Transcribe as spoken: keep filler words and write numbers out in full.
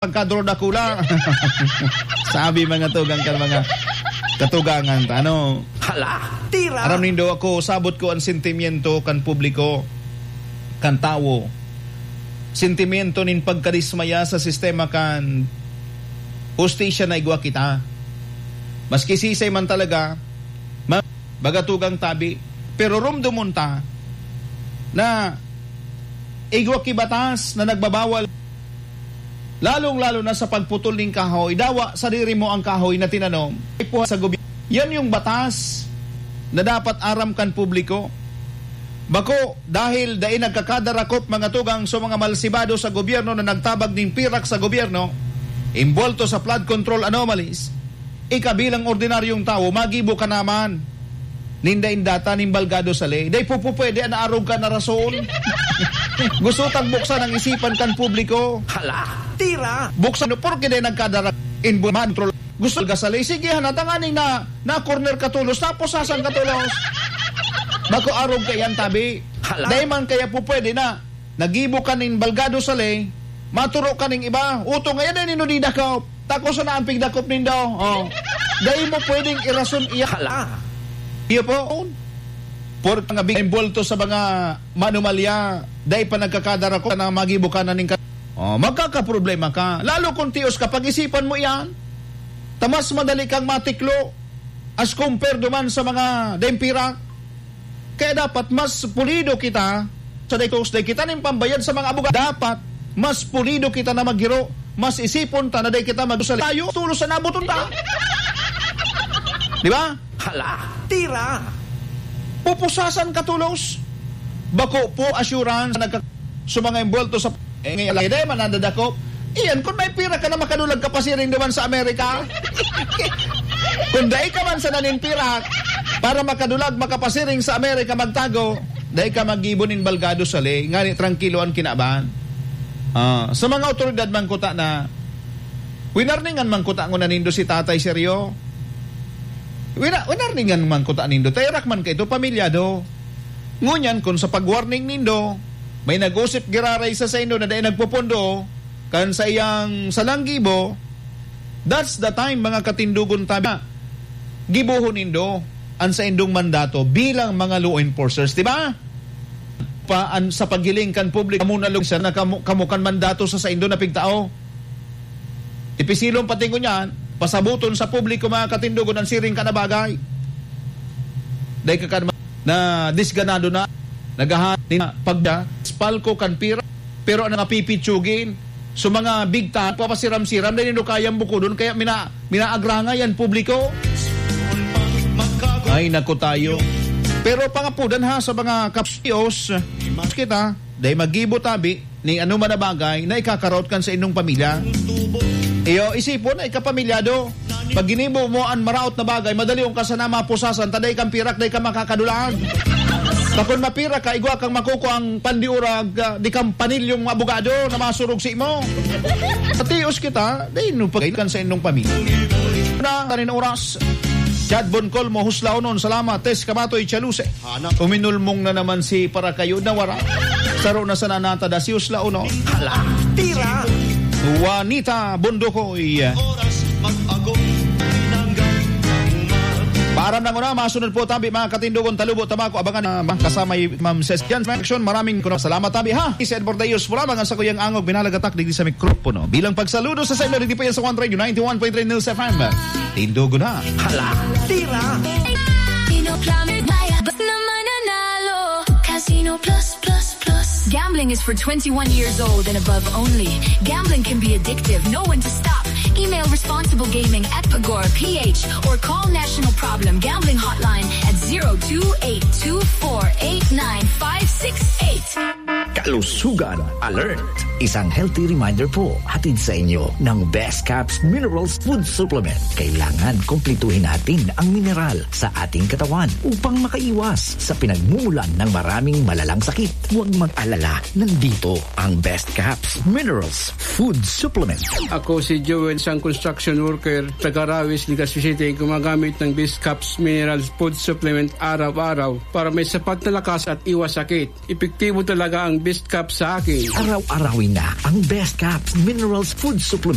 pagkadroda kula. Sabi mga tugang kan mga katugangan ta, ano? Hala, tira. Aram nindo ako, sabot ko ang sentimiento kan publiko, kan tawo. Sentimiento nin pagkarismaya sa sistema kan hustisya na igwa kita. Maski sisay man talaga, bagatugang tabi, pero rumdumon ta na igwa kibatas na nagbabawal lalong-lalo na sa pagputol ng kahoy, dawa sarili mo ang kahoy na tinanom sa gobyerno. Yan yung batas na dapat aramkan publiko. Bako, dahil dahil nagkakadarakop mga tugang sa mga malsibado sa gobyerno na nagtabag ng pirak sa gobyerno, involto sa flood control anomalies, ikabilang ordinaryong tao, magibo ka naman. Ninda indata ning balgado sa ley. Day po po pwede na arog ka na rason. Gusto tang buksan ang isipan kan publiko. Hala, tira. Buksan no porque day nagkadarak in control. Gusto ka sa ley. Sige, hanatanganing na na corner katulos tapos sasan katulos. Bako arog ka yan tabi. Hala. Day man kaya po pwede na nagibo ka ning balgado sa ley, maturo ka ning iba. Uto ngayon din inudida ka. Tako sa naampig dakop nindo. Oh. Day mo pwedeng irason iya. Hala. Iyo po, por nga big involto sa mga manumalya, dahil pa nagkakadara ko na magibukan na ning ka. Oh, magkakaproblema ka. Lalo kung tiyos, kapag isipan mo yan, tamas madali kang matiklo as compared duman sa mga dempira. Kaya dapat mas pulido kita sa daytos, dahil kita ning pambayad sa mga abogado. Dapat mas pulido kita na maggiro, mas isipon ta na dahil kita magdusal. Tayo, tulos sa nabuton ta. Di ba? Hala, tira. Pupusasan katulos. Bako po assurance nagka sa mga involto sa eh, ngayon lang ide manandadako. Iyan kung may pira ka na makadulag ka pasiring naman sa Amerika. Kung dai ka man sa nanin pira para makadulag makapasiring sa Amerika magtago, dai ka magibonin balgado sa ley ngani tranquiloan kinaban. Ah, sa mga otoridad man kuta na winarningan man kuta ngo nanindo si Tatay Seryo. Wina, winarningan man ko ta nindo. Tayrak man ka ito, pamilyado. Ngunyan, kung sa pag-warning nindo, may nag-usip giraray sa sa indo na dahil nagpupundo, kan sa iyang salanggibo, that's the time, mga katindugon tabi. Gibuhon nindo, ang sa indong mandato, bilang mga law enforcers, di ba? Pa, an, sa paghiling kan publik, kamuna lung siya na kamu, kamukan mandato sa sa indo na pigtao. Ipisilong pati ko niyan, pasabuton sa publiko mga katindugon ang siring ka na bagay. Dahil ka na disganado na nagahanin na pagda spalko kan pira pero ang napipitsugin so mga big time papasiram-siram dahil nino kayang bukudon kaya mina, minaagranga yan publiko. Ay naku tayo. Pero pangapudan ha sa mga kapsiyos kita dahil magibo tabi ni ano man na bagay na ikakaraot kan sa inyong pamilya. Iyo, isipon ay kapamilyado. Pag ginibo mo ang maraot na bagay, madali yung kasana mapusasan, taday kang pirak, day ka makakadulaan. Kapag mapira ka, igwa kang makuko ang pandiurag, uh, di kang panilyong abogado na masurog si mo. Patios kita, day no pagkailan sa inyong pamilya. Na, tanin oras. Chad Boncol mo huslao nun. Salamat. Tes Kamatoy Chaluse. Uminulmong na naman si para kayo na wara. Saro na sa nanata da si huslao nun. Hala, tira. Juanita Bondokoy. Param na una, masunod po tabi mga katindugon talubo tabako abangan na kasama yung Ma'am Sesjan Action. Maraming kuno salamat tabi ha. Ised Bordayos pula mga sa kuyang angog binalagatak digdi sa mikropono. Bilang pagsaludo sa sailo digdi pa yan sa One Radio ninety-one point three News F M. Tindugo na. Hala, tira. Casino Plus Plus Plus. Gambling is for twenty-one years old and above only. Gambling can be addictive. Know when to stop. Email responsible gaming at Pagor P H or call National Problem Gambling Hotline at zero two eight two four eight nine five six eight. Kalusugan Alert! Isang healthy reminder po hatid sa inyo ng Best Caps Minerals Food Supplement. Kailangan kumpletuhin natin ang mineral sa ating katawan upang makaiwas sa pinagmumulan ng maraming malalang sakit. Huwag mag-alala, nandito ang Best Caps Minerals Food Supplement. Ako si Joel, isang construction worker, taga-Rawis, Legazpi City, gumagamit ng Best Caps Minerals Food Supplement araw-araw para may sapat na lakas at iwas sakit. Epektibo talaga ang Best Caps sa akin. Araw-arawin na ang Best Caps Minerals Food Supplement.